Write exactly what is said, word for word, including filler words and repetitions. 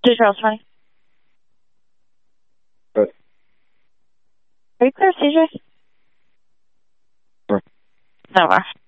J. Charles twenty. Good. Are you clear, C J? Sure. No more.